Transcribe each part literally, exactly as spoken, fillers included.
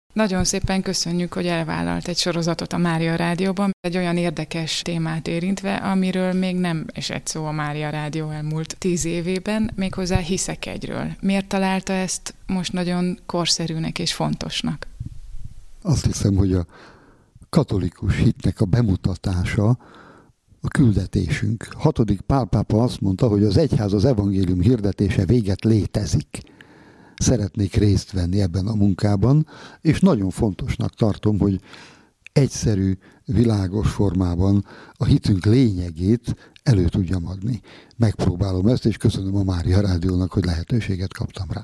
Nagyon szépen köszönjük, hogy elvállalt egy sorozatot a Mária Rádióban, egy olyan érdekes témát érintve, amiről még nem esett szó a Mária Rádió elmúlt tíz évében, méghozzá Hiszek-egyről. Miért találta ezt most nagyon korszerűnek és fontosnak? Azt hiszem, hogy a katolikus hitnek a bemutatása a küldetésünk. Hatodik Pál pápa azt mondta, hogy az egyház az evangélium hirdetése véget létezik. Szeretnék részt venni ebben a munkában, és nagyon fontosnak tartom, hogy egyszerű, világos formában a hitünk lényegét elő tudjam adni. Megpróbálom ezt, és köszönöm a Mária Rádiónak, hogy lehetőséget kaptam rá.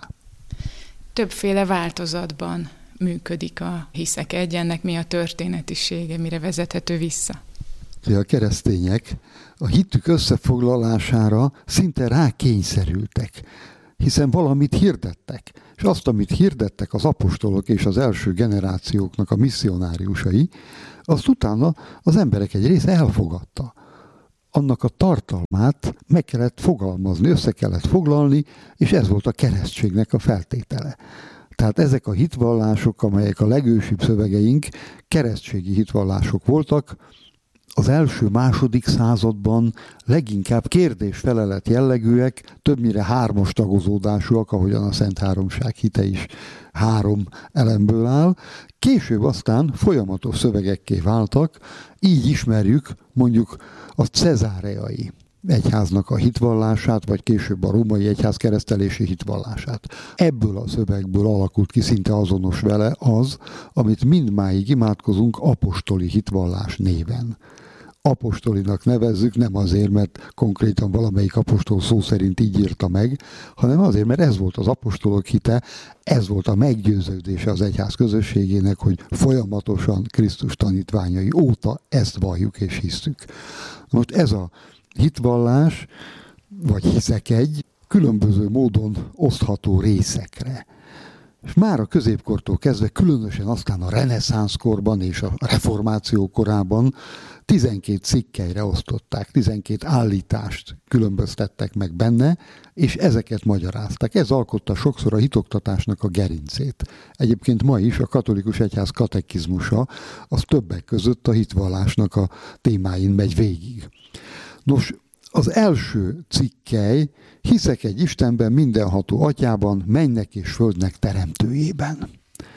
Többféle változatban működik a Hiszek-egy, ennek mi a történetisége, mire vezethető vissza? A keresztények a hitük összefoglalására szinte rákényszerültek, hiszen valamit hirdettek, és azt, amit hirdettek az apostolok és az első generációknak a misszionáriusai, azt utána az emberek egy része elfogadta. Annak a tartalmát meg kellett fogalmazni, össze kellett foglalni, és ez volt a keresztségnek a feltétele. Tehát ezek a hitvallások, amelyek a legősibb szövegeink, keresztségi hitvallások voltak, az első-második században leginkább kérdés-felelet jellegűek, többnyire hármas tagozódásúak, ahogyan a Szent Háromság hite is három elemből áll. Később aztán folyamatos szövegekké váltak, így ismerjük mondjuk a cezáreai egyháznak a hitvallását, vagy később a római egyház keresztelési hitvallását. Ebből a szövegből alakult ki szinte azonos vele az, amit mindmáig imádkozunk apostoli hitvallás néven. Apostolinak nevezzük, nem azért, mert konkrétan valamelyik apostol szó szerint így írta meg, hanem azért, mert ez volt az apostolok hite, ez volt a meggyőződése az egyház közösségének, hogy folyamatosan Krisztus tanítványai óta ezt valljuk és hisszük. Most ez a hitvallás, vagy Hiszek-egy, különböző módon osztható részekre. És már a középkortól kezdve, különösen aztán a reneszánszkorban és a reformáció korában tizenkét cikkelyre osztották, tizenkét állítást különböztettek meg benne, és ezeket magyarázták. Ez alkotta sokszor a hitoktatásnak a gerincét. Egyébként ma is a katolikus egyház katekizmusa az többek között a hitvallásnak a témáin megy végig. Nos, az első cikkely: hiszek egy Istenben, mindenható atyában, mennek és földnek teremtőjében.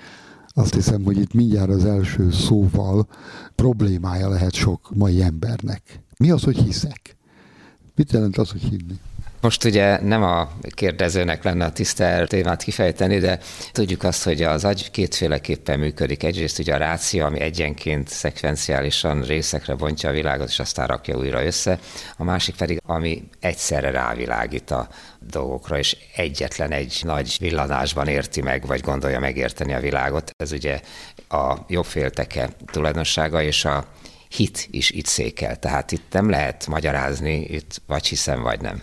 Azt hiszem, hogy itt mindjárt az első szóval problémája lehet sok mai embernek. Mi az, hogy hiszek? Mit jelent az, hogy hinni? Most ugye nem a kérdezőnek lenne a tiszta témát kifejteni, de tudjuk azt, hogy az agy kétféleképpen működik. Egyrészt ugye a ráció, ami egyenként szekvenciálisan részekre bontja a világot, és aztán rakja újra össze. A másik pedig, ami egyszerre rávilágít a dolgokra, és egyetlen egy nagy villanásban érti meg, vagy gondolja megérteni a világot. Ez ugye a jobbfélteke tulajdonsága, és a hit is itt székel. Tehát itt nem lehet magyarázni, itt vagy hiszem, vagy nem.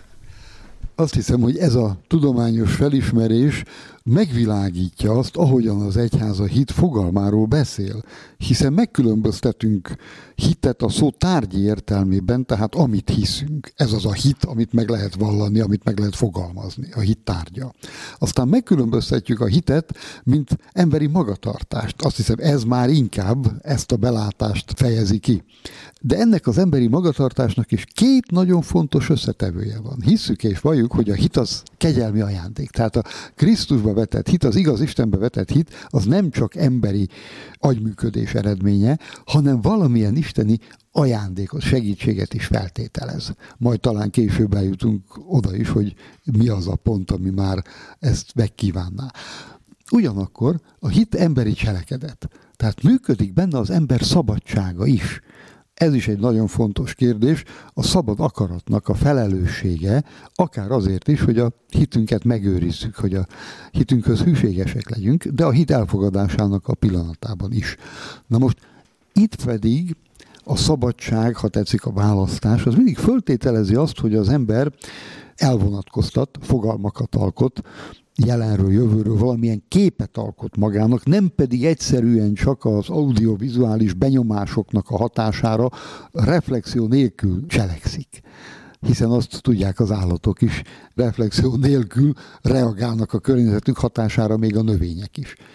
Azt hiszem, hogy ez a tudományos felismerés megvilágítja azt, ahogyan az egyház a hit fogalmáról beszél. Hiszen megkülönböztetünk hitet a szó tárgyi értelmében, tehát amit hiszünk. Ez az a hit, amit meg lehet vallani, amit meg lehet fogalmazni, a hit tárgya. Aztán megkülönböztetjük a hitet, mint emberi magatartást. Azt hiszem, ez már inkább ezt a belátást fejezi ki. De ennek az emberi magatartásnak is két nagyon fontos összetevője van. Hisszük és valljuk, hogy a hit az kegyelmi ajándék. Tehát a Krisztusba vetett hit, az igaz Istenbe vetett hit, az nem csak emberi agyműködés eredménye, hanem valamilyen isteni ajándékot, segítséget is feltételez. Majd talán később eljutunk oda is, hogy mi az a pont, ami már ezt megkívánná. Ugyanakkor a hit emberi cselekedet. Tehát működik benne az ember szabadsága is. Ez is egy nagyon fontos kérdés, a szabad akaratnak a felelőssége, akár azért is, hogy a hitünket megőrizzük, hogy a hitünkhöz hűségesek legyünk, de a hit elfogadásának a pillanatában is. Na most itt pedig a szabadság, ha tetszik a választás, az mindig föltételezi azt, hogy az ember elvonatkoztat, fogalmakat alkot, jelenről, jövőről valamilyen képet alkot magának, nem pedig egyszerűen csak az audiovizuális benyomásoknak a hatására reflexió nélkül cselekszik. Hiszen azt tudják az állatok is, reflexió nélkül reagálnak a környezetük hatására, még a növények is.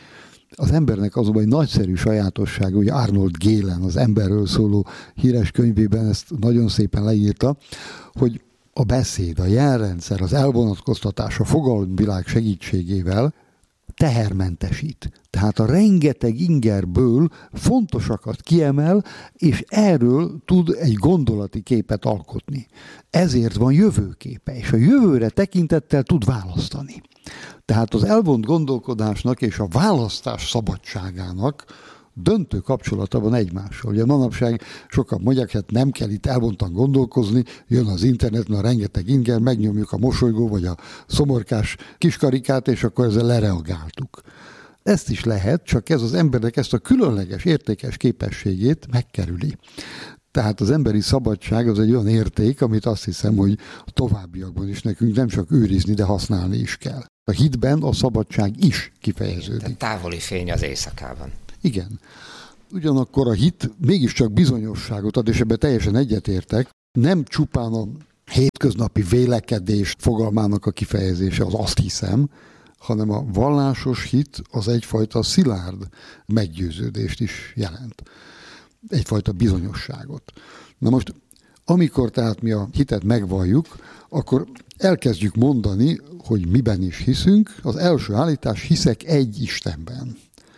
Az embernek azonban egy nagyszerű sajátossága, hogy Arnold Gehlen az emberről szóló híres könyvében ezt nagyon szépen leírta, hogy a beszéd, a jelrendszer, az elvonatkoztatás, a fogalomvilág segítségével tehermentesít. Tehát a rengeteg ingerből fontosakat kiemel, és erről tud egy gondolati képet alkotni. Ezért van jövőképe, és a jövőre tekintettel tud választani. Tehát az elvont gondolkodásnak és a választás szabadságának döntő kapcsolata van egymással. Ugye manapság sokan mondják, hát nem kell itt elvontan gondolkozni, jön az interneten a rengeteg inger, megnyomjuk a mosolygó vagy a szomorkás kiskarikát, és akkor ezzel lereagáltuk. Ezt is lehet, csak ez az embernek ezt a különleges, értékes képességét megkerüli. Tehát az emberi szabadság az egy olyan érték, amit azt hiszem, hogy a továbbiakban is nekünk nem csak őrizni, de használni is kell. A hitben a szabadság is kifejeződik. Tehát távoli fény az éjszakában. Igen. Ugyanakkor a hit mégiscsak bizonyosságot ad, és ebben teljesen egyetértek. Nem csupán a hétköznapi vélekedés fogalmának a kifejezése, az azt hiszem, hanem a vallásos hit az egyfajta szilárd meggyőződést is jelent. Egyfajta bizonyosságot. Na most, amikor tehát mi a hitet megvalljuk, akkor elkezdjük mondani, hogy miben is hiszünk. Az első állítás, hiszek egy Istenben.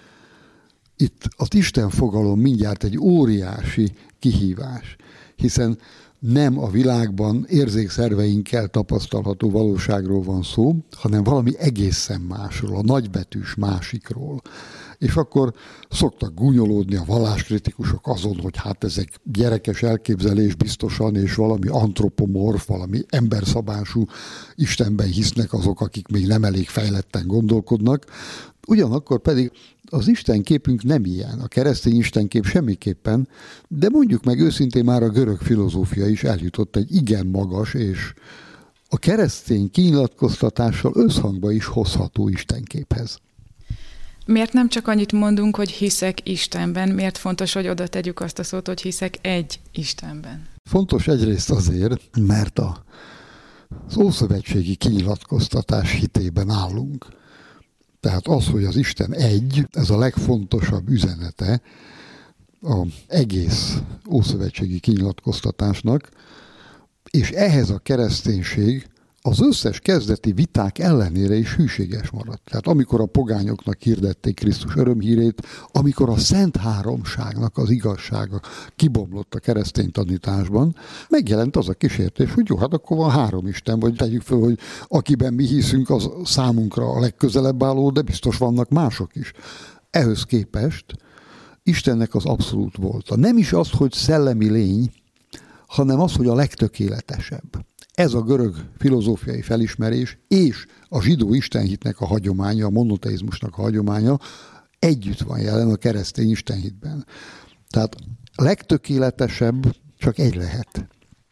Itt az Isten fogalom mindjárt egy óriási kihívás, hiszen nem a világban érzékszerveinkkel tapasztalható valóságról van szó, hanem valami egészen másról, a nagybetűs másikról. És akkor szoktak gúnyolódni a valláskritikusok azon, hogy hát ezek gyerekes elképzelés biztosan, és valami antropomorf, valami emberszabású Istenben hisznek azok, akik még nem elég fejletten gondolkodnak. Ugyanakkor pedig az istenképünk nem ilyen, a keresztény istenkép semmiképpen, de mondjuk meg őszintén már a görög filozófia is eljutott egy igen magas és a keresztény kinyilatkoztatással összhangba is hozható istenképhez. Miért nem csak annyit mondunk, hogy hiszek Istenben? Miért fontos, hogy oda tegyük azt a szót, hogy hiszek egy Istenben? Fontos egyrészt azért, mert a, az ószövetségi kinyilatkoztatás hitében állunk. Tehát az, hogy az Isten egy, ez a legfontosabb üzenete az egész ószövetségi kinyilatkoztatásnak, és ehhez a kereszténység az összes kezdeti viták ellenére is hűséges maradt. Tehát amikor a pogányoknak hirdették Krisztus örömhírét, amikor a Szent Háromságnak az igazsága kibomlott a keresztény tanításban, megjelent az a kísértés, hogy jó, hát akkor van három Isten, vagy tegyük föl, hogy akiben mi hiszünk, az számunkra a legközelebb álló, de biztos vannak mások is. Ehhez képest Istennek az abszolút volt. Nem is az, hogy szellemi lény, hanem az, hogy a legtökéletesebb. Ez a görög filozófiai felismerés és a zsidó istenhitnek a hagyománya, a monoteizmusnak a hagyománya együtt van jelen a keresztény istenhitben. Tehát a legtökéletesebb csak egy lehet.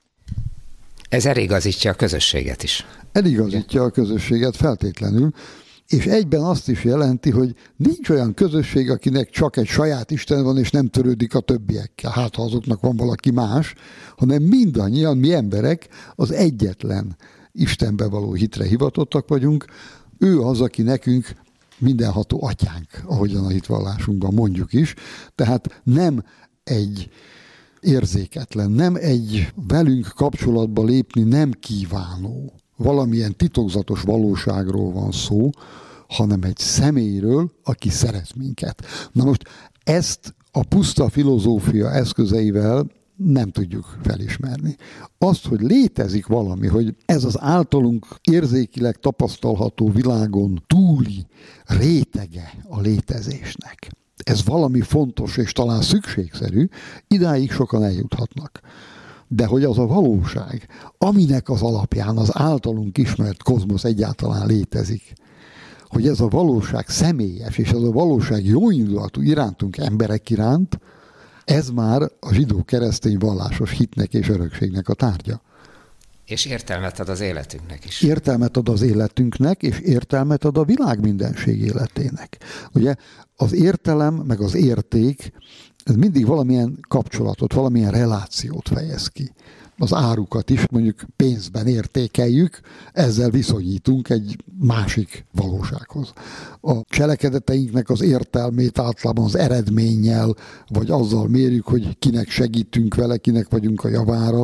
Ez eligazítja a közösséget is. Eligazítja a közösséget feltétlenül, és egyben azt is jelenti, hogy nincs olyan közösség, akinek csak egy saját Isten van, és nem törődik a többiekkel. Hát, ha azoknak van valaki más, hanem mindannyian, mi emberek az egyetlen Istenbe való hitre hivatottak vagyunk. Ő az, aki nekünk mindenható atyánk, ahogyan a hitvallásunkban mondjuk is. Tehát nem egy érzéketlen, nem egy velünk kapcsolatba lépni nem kívánó, valamilyen titokzatos valóságról van szó, hanem egy személyről, aki szeret minket. Na most ezt a puszta filozófia eszközeivel nem tudjuk felismerni. Azt, hogy létezik valami, hogy ez az általunk érzékileg tapasztalható világon túli rétege a létezésnek. Ez valami fontos és talán szükségszerű, idáig sokan eljuthatnak. De hogy az a valóság, aminek az alapján az általunk ismert kozmosz egyáltalán létezik, hogy ez a valóság személyes, és ez a valóság jóindulatú irántunk emberek iránt, ez már a zsidó-keresztény vallásos hitnek és örökségnek a tárgya. És értelmet ad az életünknek is. Értelmet ad az életünknek, és értelmet ad a világ mindenség életének. Ugye az értelem, meg az érték, ez mindig valamilyen kapcsolatot, valamilyen relációt fejez ki. az árukat is mondjuk pénzben értékeljük, ezzel viszonyítunk egy másik valósághoz. A cselekedeteinknek az értelmét általában az eredménnyel, vagy azzal mérjük, hogy kinek segítünk vele, kinek vagyunk a javára.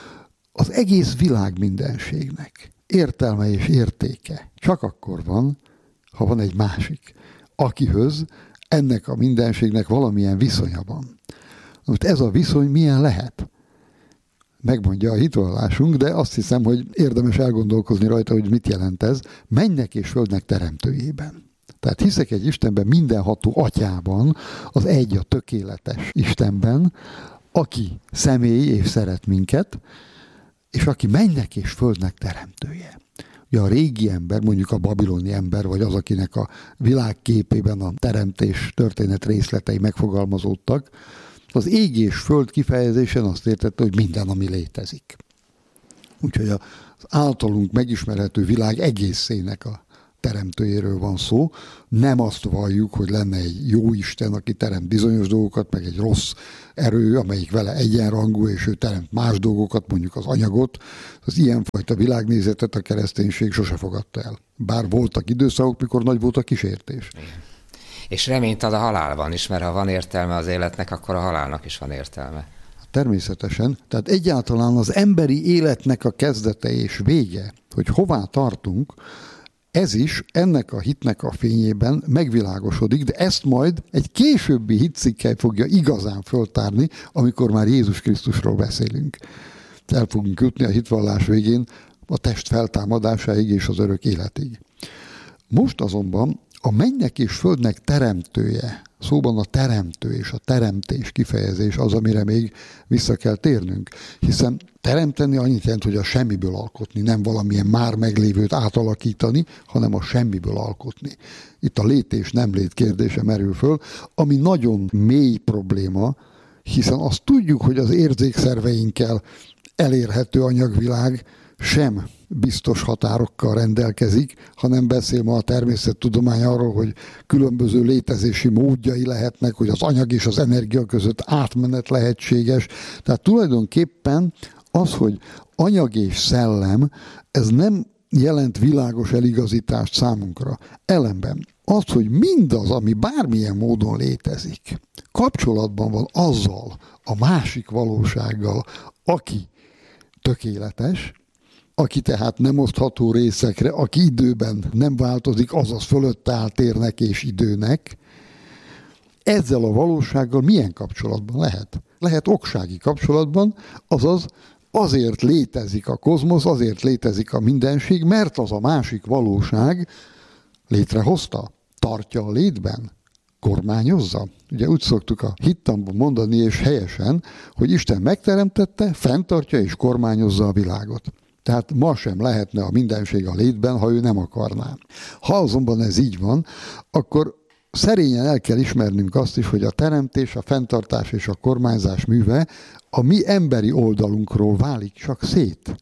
Az egész világ mindenségnek értelme és értéke csak akkor van, ha van egy másik, akihöz ennek a mindenségnek valamilyen viszonya van. Most ez a viszony milyen lehet? Megmondja a hitvallásunk, de azt hiszem, hogy érdemes elgondolkozni rajta, hogy mit jelent ez. Mennek és földnek teremtőjében. Tehát hiszek egy Istenben, mindenható atyában, az egy a tökéletes Istenben, aki személy és szeret minket, és aki mennek és földnek teremtője. Ugye a régi ember, mondjuk a babiloni ember, vagy az, akinek a világképében a teremtés történet részletei megfogalmazódtak, az ég és föld kifejezésen azt értette, hogy minden, ami létezik. Úgyhogy az általunk megismerhető világ egészének a teremtőjéről van szó. Nem azt valljuk, hogy lenne egy jó Isten, aki teremt bizonyos dolgokat, meg egy rossz erő, amelyik vele egyenrangú, és ő teremt más dolgokat, mondjuk az anyagot. Az ilyenfajta világnézetet a kereszténység sose fogadta el. Bár voltak időszakok, mikor nagy volt a kísértés. Igen. És reményt ad a halálban is, mert ha van értelme az életnek, akkor a halálnak is van értelme. Természetesen. Tehát egyáltalán az emberi életnek a kezdete és vége, hogy hová tartunk, ez is ennek a hitnek a fényében megvilágosodik, de ezt majd egy későbbi hitcikkely fogja igazán föltárni, amikor már Jézus Krisztusról beszélünk. El fogunk jutni a hitvallás végén a test feltámadásáig és az örök életig. Most azonban a mennyek és földnek teremtője, szóban a teremtő és a teremtés kifejezés az, amire még vissza kell térnünk. Hiszen teremteni annyit jelent, hogy a semmiből alkotni, nem valamilyen már meglévőt átalakítani, hanem a semmiből alkotni. Itt a lét és nem lét kérdése merül föl, ami nagyon mély probléma, hiszen azt tudjuk, hogy az érzékszerveinkkel elérhető anyagvilág sem biztos határokkal rendelkezik, hanem beszél ma a természettudomány arról, hogy különböző létezési módjai lehetnek, hogy az anyag és az energia között átmenet lehetséges. Tehát tulajdonképpen az, hogy anyag és szellem, ez nem jelent világos eligazítást számunkra. Ellenben az, hogy mindaz, ami bármilyen módon létezik, kapcsolatban van azzal a másik valósággal, aki tökéletes, aki tehát nem osztható részekre, aki időben nem változik, azaz fölött áll térnek és időnek, ezzel a valósággal milyen kapcsolatban lehet? Lehet oksági kapcsolatban, azaz azért létezik a kozmosz, azért létezik a mindenség, mert az a másik valóság létrehozta, tartja a létben, kormányozza. Ugye úgy szoktuk a hittanban mondani, és helyesen, hogy Isten megteremtette, fenntartja és kormányozza a világot. Tehát ma sem lehetne a mindenség a létben, ha ő nem akarná. Ha azonban ez így van, akkor szerényen el kell ismernünk azt is, hogy a teremtés, a fenntartás és a kormányzás műve a mi emberi oldalunkról válik csak szét.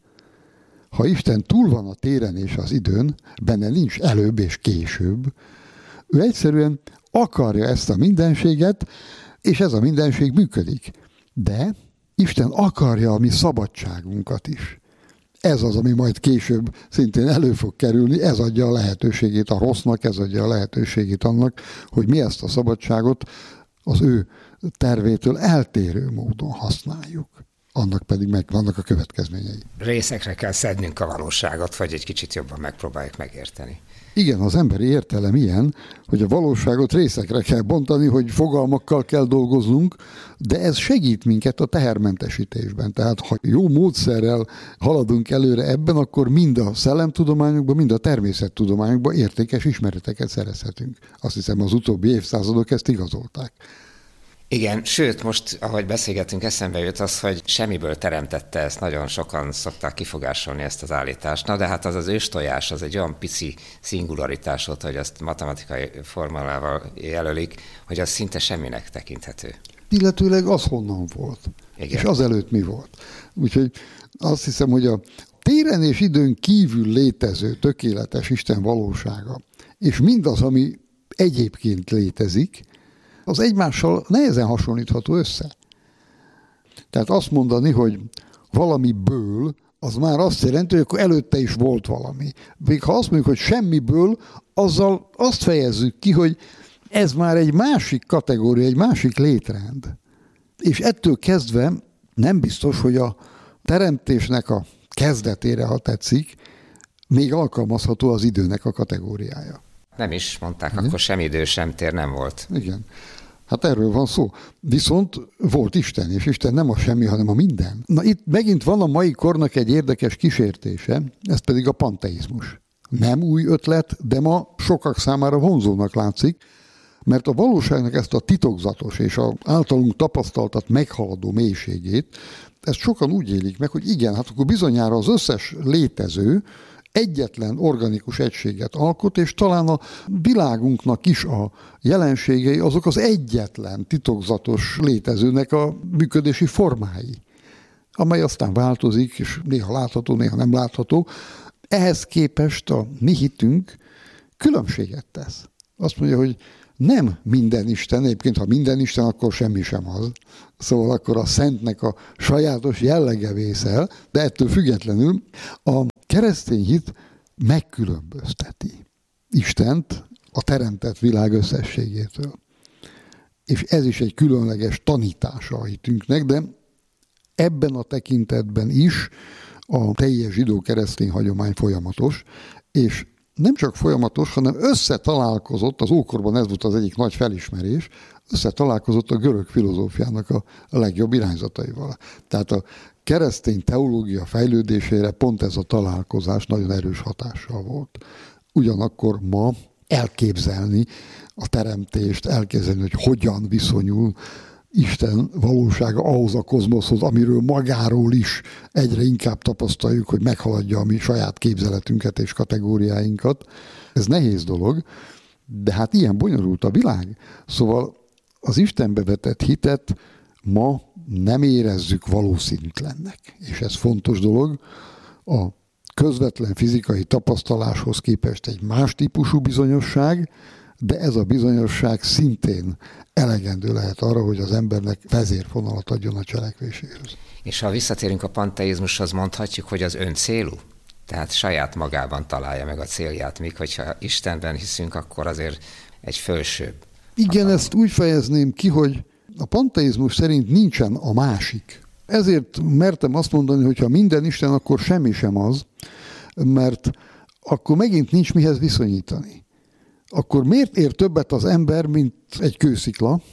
Ha Isten túl van a téren és az időn, benne nincs előbb és később, ő egyszerűen akarja ezt a mindenséget, és ez a mindenség működik. De Isten akarja a mi szabadságunkat is. Ez az, ami majd később szintén elő fog kerülni, ez adja a lehetőségét a rossznak, ez adja a lehetőségét annak, hogy mi ezt a szabadságot az ő tervétől eltérő módon használjuk. Annak pedig megvannak a következményei. Részekre kell szednünk a valóságot, vagy egy kicsit jobban megpróbáljuk megérteni. Igen, az emberi értelem ilyen, hogy a valóságot részekre kell bontani, hogy fogalmakkal kell dolgoznunk, de ez segít minket a tehermentesítésben. Tehát ha jó módszerrel haladunk előre ebben, akkor mind a szellemtudományokban, mind a természettudományokban értékes ismereteket szerezhetünk. Azt hiszem, az utóbbi évszázadok ezt igazolták. Igen, sőt, most, ahogy beszélgetünk, eszembe jut az, hogy semmiből teremtette ezt. Nagyon sokan szokták kifogásolni ezt az állítást. Na, de hát az az őstojás, az egy olyan pici szingularitás volt, hogy azt matematikai formulával jelölik, hogy az szinte semminek tekinthető. Illetőleg az honnan volt. Igen. És azelőtt mi volt. Úgyhogy azt hiszem, hogy a téren és időn kívül létező tökéletes Isten valósága, és mindaz, ami egyébként létezik, az egymással nehezen hasonlítható össze. Tehát azt mondani, hogy valamiből, az már azt jelenti, hogy akkor előtte is volt valami. Még ha azt mondjuk, hogy semmiből, azzal azt fejezzük ki, hogy ez már egy másik kategória, egy másik létrend. És ettől kezdve nem biztos, hogy a teremtésnek a kezdetére, ha tetszik, még alkalmazható az időnek a kategóriája. Nem is, mondták, igen? Akkor sem idő, sem tér nem volt. Igen. Hát erről van szó. Viszont volt Isten, és Isten nem a semmi, hanem a minden. Na itt megint van a mai kornak egy érdekes kísértése, ez pedig a panteizmus. Nem új ötlet, de ma sokak számára vonzónak látszik, mert a valóságnak ezt a titokzatos és az általunk tapasztaltat meghaladó mélységét, ezt sokan úgy élik meg, hogy igen, hát akkor bizonyára az összes létező egyetlen organikus egységet alkot, és talán a világunknak is a jelenségei azok az egyetlen titokzatos létezőnek a működési formái, amely aztán változik, és néha látható, néha nem látható. Ehhez képest a mi hitünk különbséget tesz. Azt mondja, hogy nem minden Isten, egyébként ha minden Isten, akkor semmi sem az. Szóval akkor a szentnek a sajátos jellege vészel, de ettől függetlenül a keresztény hit megkülönbözteti Istent a teremtett világ összességétől. És ez is egy különleges tanítása a hitünknek, de ebben a tekintetben is a teljes zsidó-keresztény hagyomány folyamatos, és nem csak folyamatos, hanem összetalálkozott, az ókorban ez volt az egyik nagy felismerés, összetalálkozott a görög filozófiának a, a legjobb irányzataival. Tehát a keresztény teológia fejlődésére pont ez a találkozás nagyon erős hatással volt. Ugyanakkor ma elképzelni a teremtést, elképzelni, hogy hogyan viszonyul Isten valósága ahhoz a kozmoszhoz, amiről magáról is egyre inkább tapasztaljuk, hogy meghaladja a mi saját képzeletünket és kategóriáinkat. Ez nehéz dolog, de hát ilyen bonyolult a világ. Szóval az Istenbe vetett hitet ma nem érezzük valószínűtlennek. És ez fontos dolog. A közvetlen fizikai tapasztaláshoz képest egy más típusú bizonyosság, de ez a bizonyosság szintén elegendő lehet arra, hogy az embernek vezérfonalat adjon a cselekvéséhez. És ha visszatérünk a panteizmushoz, mondhatjuk, hogy az öncélú? Tehát saját magában találja meg a célját, míg hogyha Istenben hiszünk, akkor azért egy fölsőbb. Igen, hatalom. Ezt úgy fejezném ki, hogy a panteizmus szerint nincsen a másik. Ezért mertem azt mondani, hogy ha minden Isten, akkor semmi sem az, mert akkor megint nincs mihez viszonyítani. Akkor miért ér többet az ember, mint egy kőszikla?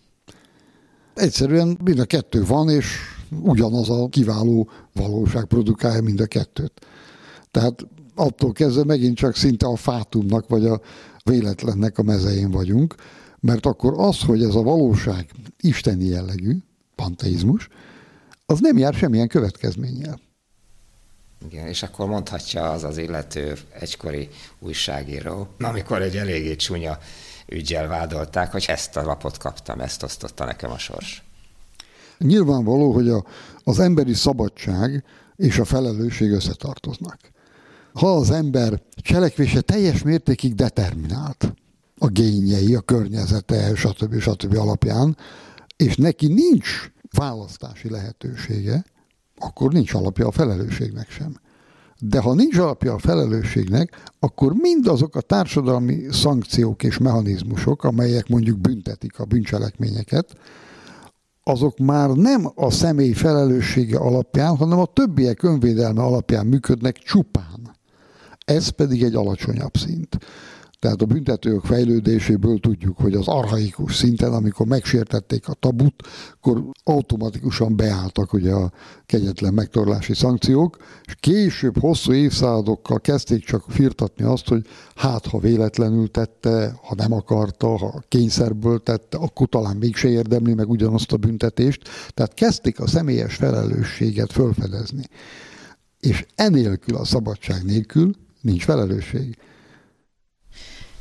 Egyszerűen mind a kettő van, és ugyanaz a kiváló valóság produkálja mind a kettőt. Tehát attól kezdve megint csak szinte a fátumnak, vagy a véletlennek a mezején vagyunk, mert akkor az, hogy ez a valóság isteni jellegű, panteizmus, az nem jár semmilyen következménnyel. Igen, és akkor mondhatja az az illető egykori újságíró, amikor egy eléggé csúnya üggyel vádolták, hogy ezt a lapot kaptam, ezt osztotta nekem a sors. Nyilvánvaló, hogy a, az emberi szabadság és a felelősség összetartoznak. Ha az ember cselekvése teljes mértékig determinált, a génjei, a környezete, stb. stb. Alapján, és neki nincs választási lehetősége, akkor nincs alapja a felelősségnek sem. De ha nincs alapja a felelősségnek, akkor mindazok a társadalmi szankciók és mechanizmusok, amelyek mondjuk büntetik a bűncselekményeket, azok már nem a személy felelőssége alapján, hanem a többiek önvédelme alapján működnek csupán. Ez pedig egy alacsonyabb szint. Tehát a büntetőjog fejlődéséből tudjuk, hogy az archaikus szinten, amikor megsértették a tabut, akkor automatikusan beálltak ugye a kegyetlen megtorlási szankciók, és később hosszú évszázadokkal kezdték csak firtatni azt, hogy hát ha véletlenül tette, ha nem akarta, ha kényszerből tette, akkor talán mégse érdemli meg ugyanazt a büntetést. Tehát kezdték a személyes felelősséget fölfedezni. És enélkül, a szabadság nélkül nincs felelősség.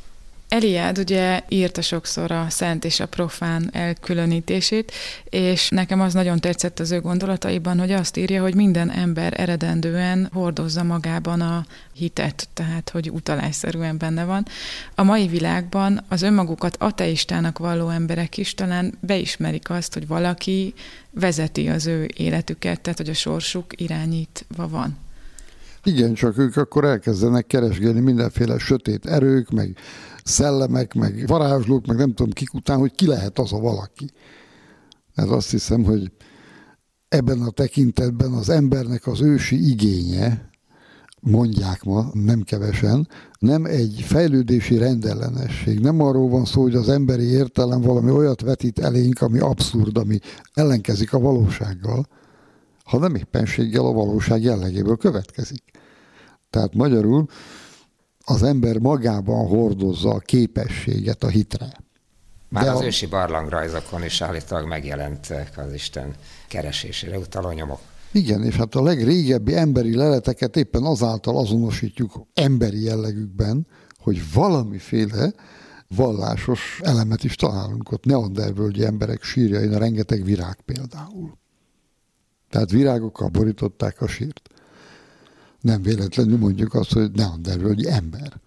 Eliád ugye írta sokszor a szent és a profán elkülönítését, és nekem az nagyon tetszett az ő gondolataiban, hogy azt írja, hogy minden ember eredendően hordozza magában a hitet, tehát hogy utalásszerűen benne van. A mai világban az önmagukat ateistának valló emberek is talán beismerik azt, hogy valaki vezeti az ő életüket, tehát hogy a sorsuk irányítva van. Igen, csak ők akkor elkezdenek keresgélni mindenféle sötét erők, meg szellemek, meg varázslók, meg nem tudom kik után, hogy ki lehet az a valaki. Ez azt hiszem, hogy ebben a tekintetben az embernek az ősi igénye, mondják ma, nem kevesen, nem egy fejlődési rendellenesség. Nem arról van szó, hogy az emberi értelem valami olyat vetít elénk, ami abszurd, ami ellenkezik a valósággal, hanem éppenséggel a valóság jellegéből következik. Tehát magyarul az ember magában hordozza a képességet a hitre. Már De az a... ősi barlangrajzokon is állítólag megjelentek az Isten keresésére utaló nyomok. Igen, és hát a legrégebbi emberi leleteket éppen azáltal azonosítjuk emberi jellegükben, hogy valamiféle vallásos elemet is találunk ott. Neandervölgyi emberek sírjain, rengeteg virág például. Tehát virágokkal borították a sírt. Nem véletlenül mondjuk azt, hogy neandervölgyi ember.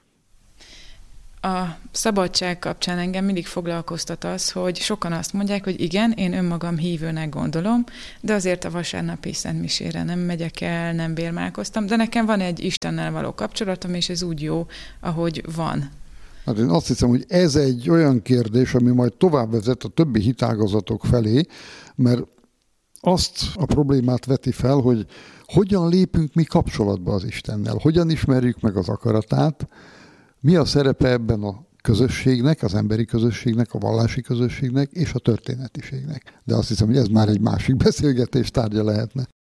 A szabadság kapcsán engem mindig foglalkoztat az, hogy sokan azt mondják, hogy igen, én önmagam hívőnek gondolom, de azért a vasárnapi szentmisére nem megyek el, nem bérmálkoztam, de nekem van egy Istennel való kapcsolatom, és ez úgy jó, ahogy van. Hát én azt hiszem, hogy ez egy olyan kérdés, ami majd tovább vezet a többi hitágazatok felé, mert azt a problémát veti fel, hogy hogyan lépünk mi kapcsolatba az Istennel, hogyan ismerjük meg az akaratát, mi a szerepe ebben a közösségnek, az emberi közösségnek, a vallási közösségnek és a történetiségnek. De azt hiszem, hogy ez már egy másik beszélgetés tárgya lehetne.